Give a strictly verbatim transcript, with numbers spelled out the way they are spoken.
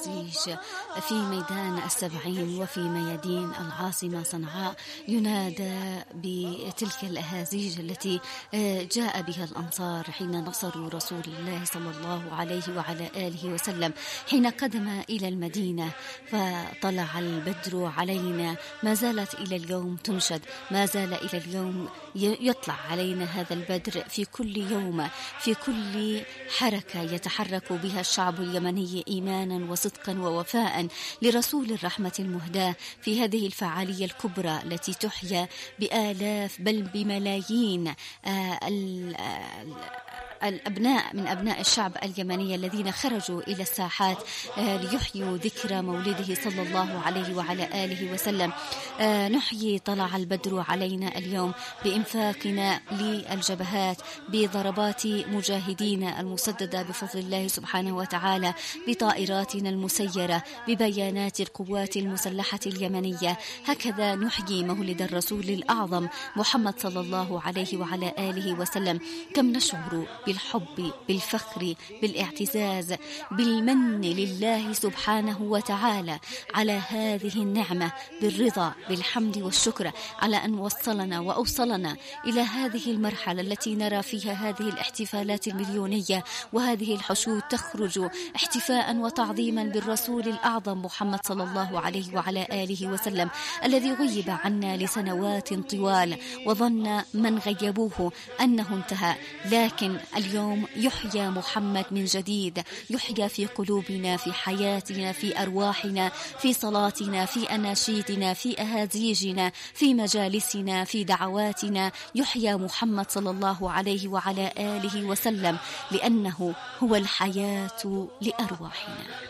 الأهازيج في ميدان السبعين وفي ميادين العاصمة صنعاء ينادى بتلك الأهازيج التي جاء بها الأنصار حين نصروا رسول الله صلى الله عليه وعلى آله وسلم حين قدم إلى المدينة فطلع البدر علينا. ما زالت إلى اليوم تنشد، ما زال إلى اليوم يطلع علينا هذا البدر في كل يوم، في كل حركة يتحرك بها الشعب اليمني إيمانا وصدقا ووفاء لرسول الرحمة المهداة في هذه الفعالية الكبرى التي تحيا بآلاف بل بملايين الأبناء من أبناء الشعب اليمني الذين خرجوا إلى الساحات ليحيوا ذكرى مولده صلى الله عليه وعلى آله وسلم. نحيي طلع البدر علينا اليوم بإنفاقنا للجبهات، بضربات مجاهدين المسددة بفضل الله سبحانه وتعالى، بطائراتنا المسيرة، ببيانات القوات المسلحة اليمنية. هكذا نحيي مولد الرسول الأعظم محمد صلى الله عليه وعلى آله وسلم. كم نشعر بالحب، بالفخر، بالاعتزاز، بالمن لله سبحانه وتعالى على هذه النعمة، بالرضا، بالحمد والشكر على أن وصلنا وأوصلنا إلى هذه المرحلة التي نرى فيها هذه الاحتفالات المليونية وهذه الحشود تخرج احتفاء وتعظيما بالرسول الأعظم محمد صلى الله عليه وعلى آله وسلم الذي غيب عنا لسنوات طوال وظن من غيبوه أنه انتهى، لكن اليوم يحيى محمد من جديد، يحيى في قلوبنا، في حياتنا، في أرواحنا، في صلاتنا، في أناشيدنا، في أهازيجنا، في مجالسنا، في دعواتنا. يحيى محمد صلى الله عليه وعلى آله وسلم لأنه هو الحياة لأرواحنا.